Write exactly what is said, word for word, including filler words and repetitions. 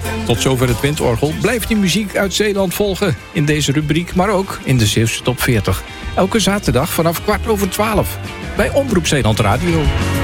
Tot zover het Windorgel. Blijf die muziek uit Zeeland volgen in deze rubriek, maar ook in de Zeeuwse Top veertig. Elke zaterdag vanaf kwart over twaalf bij Omroep Zeeland Radio.